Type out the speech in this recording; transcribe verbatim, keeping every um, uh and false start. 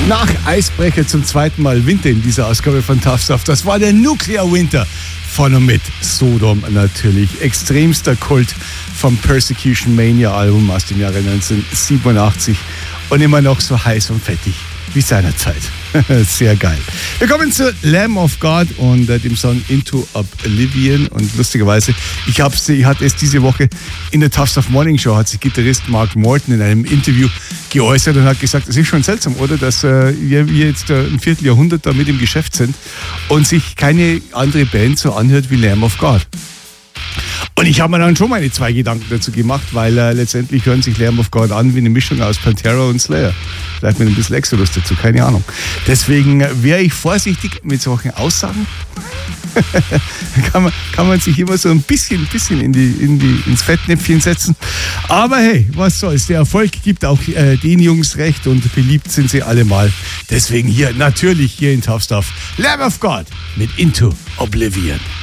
Nach Eisbrecher zum zweiten Mal Winter in dieser Ausgabe von Tough Stuff. Das war der Nuclear Winter von und mit Sodom natürlich. Extremster Kult vom Persecution Mania Album aus dem Jahre neunzehnhundertsiebenundachtzig und immer noch so heiß und fettig wie seinerzeit. Sehr geil. Wir kommen zu Lamb of God und äh, dem Song Into Oblivion. Und lustigerweise, ich, hab's, ich hatte es diese Woche in der Tough Stuff Morning Show, hat sich Gitarrist Mark Morton in einem Interview geäußert und hat gesagt, es ist schon seltsam, oder? Dass äh, wir, wir jetzt äh, ein Vierteljahrhundert da mit im Geschäft sind und sich keine andere Band so anhört wie Lamb of God. Und ich habe mir dann schon meine zwei Gedanken dazu gemacht, weil äh, letztendlich hören sich Lamb of God an wie eine Mischung aus Pantera und Slayer. Vielleicht mit ein bisschen Exodus dazu, keine Ahnung. Deswegen wäre ich vorsichtig mit solchen Aussagen. kann, man, kann man sich immer so ein bisschen, bisschen in die, in die, ins Fettnäpfchen setzen. Aber hey, was soll's. Der Erfolg gibt auch äh, den Jungs recht und beliebt sind sie allemal. Deswegen hier, natürlich hier in Tough Stuff, Lamb of God mit Into Oblivion.